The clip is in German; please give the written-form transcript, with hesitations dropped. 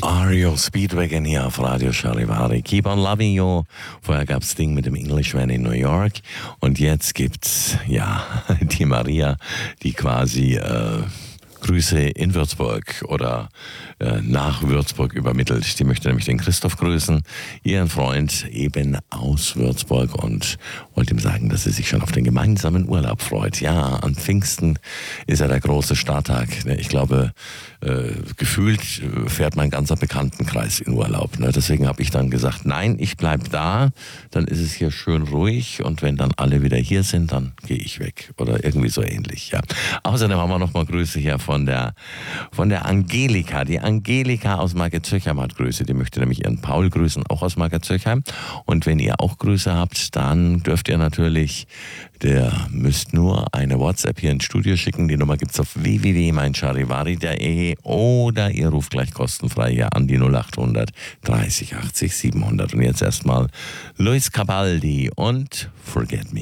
REO Speedwagon hier auf Radio Charivari. Keep on loving you. Vorher gab's Ding mit dem Englishman in New York. Und jetzt gibt's, ja, die Maria, die quasi Grüße in Würzburg oder nach Würzburg übermittelt. Die möchte nämlich den Christoph grüßen, ihren Freund eben aus Würzburg, und wollte ihm sagen, dass sie sich schon auf den gemeinsamen Urlaub freut. Ja, an Pfingsten ist ja der große Starttag. Ich glaube, gefühlt fährt mein ganzer Bekanntenkreis in Urlaub. Deswegen habe ich dann gesagt, nein, ich bleib da, dann ist es hier schön ruhig, und wenn dann alle wieder hier sind, dann gehe ich weg oder irgendwie so ähnlich. Ja. Außerdem haben wir nochmal Grüße hier von der Angelika. Die Angelika aus Margit-Zürchheim hat Grüße. Die möchte nämlich ihren Paul grüßen, auch aus Margit-Zürchheim. Und wenn ihr auch Grüße habt, dann dürft ihr natürlich, müsst nur eine WhatsApp hier ins Studio schicken. Die Nummer gibt's auf www.meincharivari.de oder ihr ruft gleich kostenfrei hier an die 0800 30 80 700. Und jetzt erstmal Luis Cabaldi und Forget Me.